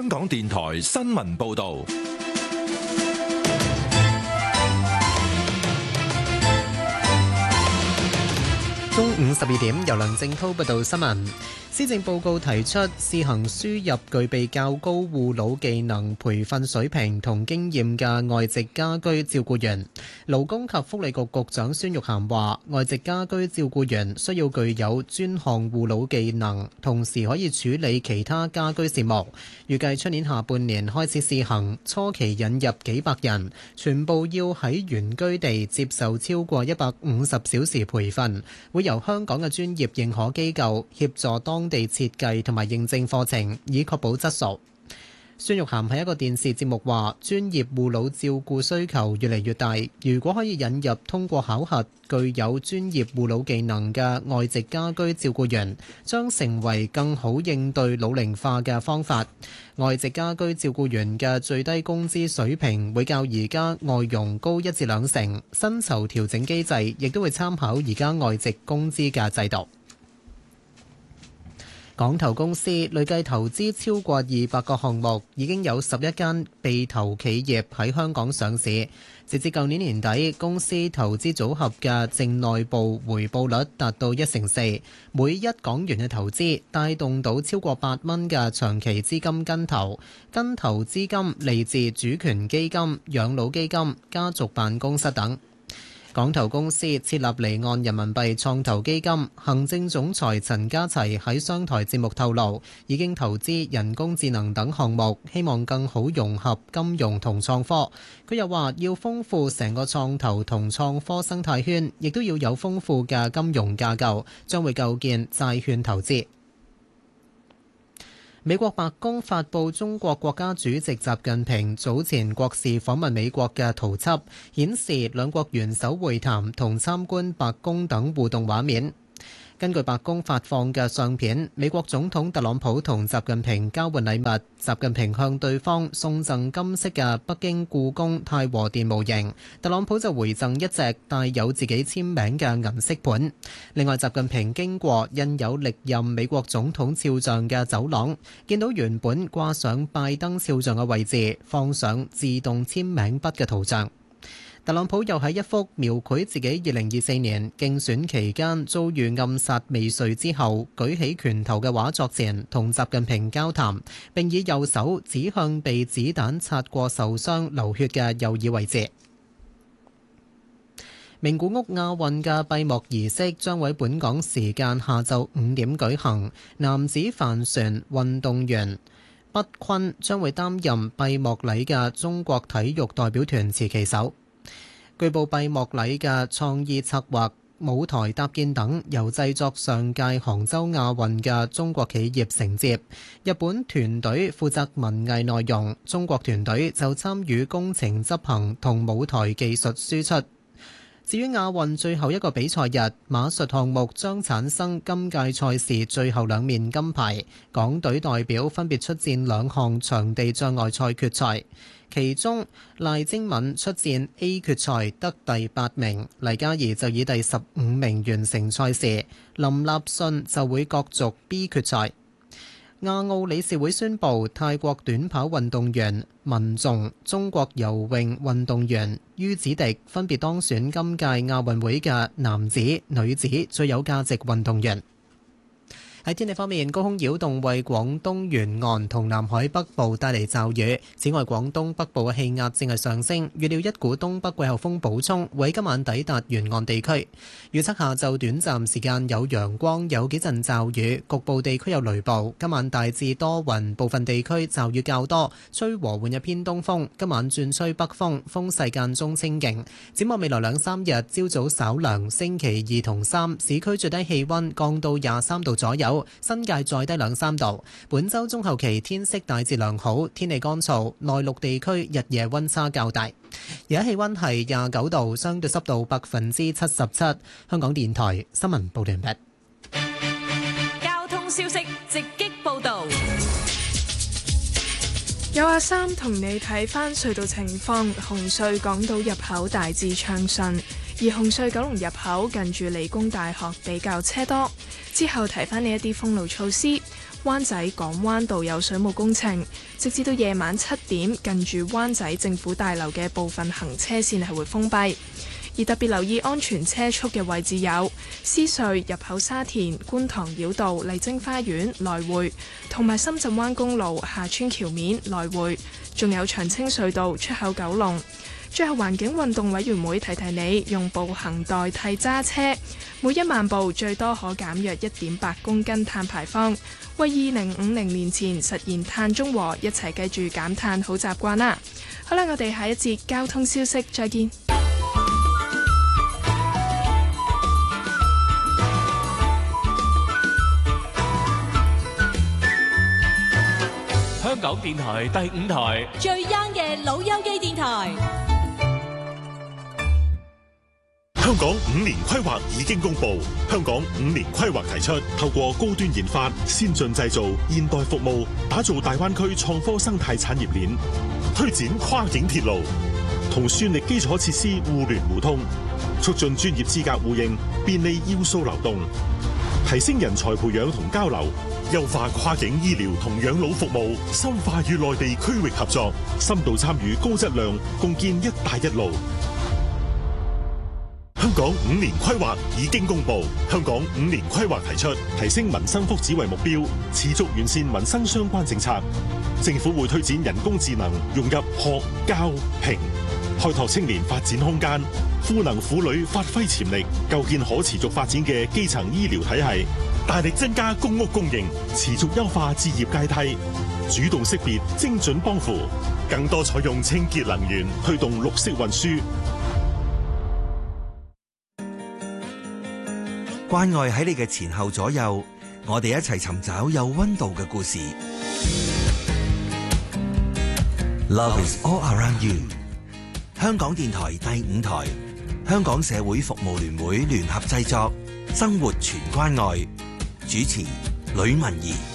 香港電台新聞報道。 中午12點，由梁正滔報道新聞。施政報告提出試行輸入具備較高護老技能培訓水平同經驗嘅外籍家居照顧員。勞工及福利局局長孫玉菡話，外籍家居照顧員需要具有專項護老技能，同時可以處理其他家居事務。預計出年下半年開始試行，初期引入幾百人，全部要喺原居地接受超過150小時培訓，會由香港嘅專業認可機構協助當地設計同埋認證課程，以確保質素。孫玉菡喺一個電視節目話，專業護老照顧需求越嚟越大，如果可以引入通過考核具有專業護老技能嘅外籍家居照顧員，將成為更好應對老齡化嘅方法。外籍家居照顧員嘅最低工資水平會較而家外傭高1至2成，薪酬調整機制亦都會參考而家外籍工資嘅制度。港投公司累計投資超過200個項目，已經有11間被投企業喺香港上市。截至舊年年底，公司投資組合嘅淨內部回報率達到1成4，每1港元嘅投資帶動到超過8蚊嘅長期資金跟投。跟投資金嚟自主權基金、養老基金、家族辦公室等。港投公司設立離岸人民幣創投基金，行政總裁陳家齊喺商台節目透露，已經投資人工智能等項目，希望更好融合金融同創科。佢又話要豐富成個創投同創科生態圈，亦都要有豐富嘅金融架構，將會構建債券投資。美國白宮發布中國國家主席習近平早前國事訪問美國嘅圖輯，顯示兩國元首會談同參觀白宮等互動畫面。根據白宮發放嘅相片，美國總統特朗普同習近平交換禮物，習近平向對方送贈金色嘅北京故宮太和殿模型，特朗普就回贈一隻帶有自己簽名嘅銀色盤。另外，習近平經過印有歷任美國總統肖像嘅走廊，見到原本掛上拜登肖像嘅位置放上自動簽名筆嘅圖像。特朗普又喺一幅描繪自己2024年競選期間遭遇暗殺未遂之後舉起拳頭嘅畫作前，同習近平交談，並以右手指向被子彈擦過受傷流血嘅右耳位置。名古屋亞運嘅閉幕儀式將喺本港時間下晝5點舉行，男子帆船運動員畢坤將會擔任閉幕禮嘅中國體育代表團持旗手。據報閉幕禮嘅創意策劃、舞台搭建等由製作上屆杭州亞運嘅中國企業承接，日本團隊負責文藝內容，中國團隊就參與工程執行同舞台技術輸出。至於亞運最後一個比賽日，馬術項目將產生今屆賽事最後2面金牌，港隊代表分別出戰2項場地障礙賽決賽。其中賴貞敏出戰 A 決賽得第8名，黎嘉儀就以第15名完成賽事，林立信就會角逐 B 決賽。亞奧理事會宣布，泰國短跑運動員文頌、中國游泳運動員于子迪分別當選今屆亞運會嘅男子、女子最有價值運動員。喺天氣方面，高空擾動為廣東沿岸同南海北部帶嚟驟雨。此外，廣東北部嘅氣壓正係上升，預料一股東北季候風補充會喺今晚抵達沿岸地區。預測下晝短暫時間有陽光，有幾陣驟雨，局部地區有雷暴。今晚大致多雲，部分地區驟雨較多，吹和緩嘅偏東風。今晚轉吹北風，風勢間中清勁。展望未來2-3日，朝早稍涼。星期2同3，市區最低氣溫降到23度左右。新界再低2-3度。本週中後期天色大致良好，天氣乾燥，內陸地區日夜溫差較大。而家氣溫係29度，相對濕度77%。香港電台新聞報道完畢。 交通消息直擊報道。 有阿三同你睇返隧道情況，紅隧港島入口大致暢順，而紅隧九龍入口近住理工大學比較車多。之後提返你一啲封路措施， 灣仔港灣道有水務工程，直至到夜晚7點，近住灣仔政府大樓嘅部分行車線係會封閉。而特別留意安全車速嘅位置有獅隧入口、沙田觀塘繞道麗晶花園來回，同埋深圳灣公路下村橋面來回，仲有長青隧道出口九龍。最後，環境運動委員會提提你，用步行代替揸車，每1萬步最多可減約1.8公斤碳排放，為2050年前實現碳中和，一齊記住減碳好習慣啦！好啦，我哋下一節交通消息再見。 香港電台第5台最 young 嘅老友記電台。 香港5年規劃已經公布，香港5年規劃提出，透過高端研發、先進製造、現代服務，打造大灣區創科生態產業鏈，推展跨境鐵路，同算力基礎設施互聯互通，促進專業資格互認，便利要素流動，提升人才培養同交流，優化跨境醫療同養老服務，深化與內地區域合作，深度參與高質量，共建一帶一路。香港5年規劃已經公布，香港5年規劃提出提升民生福祉為目標，持續完善民生相關政策。政府會推展人工智能融入學、教、評，開拓青年發展空間，賦能婦女發揮潛力，構建可持續發展嘅基層醫療體系，大力增加公屋供應，持續優化置業階梯，主動識別精準幫扶，更多採用清潔能源，推動綠色運輸。 關愛喺你嘅前後左右，我哋一齊尋找有溫度嘅故事。Love is all around you。香港電台第5台，香港社會服務聯會聯合製作，生活全關愛，主持呂文儀。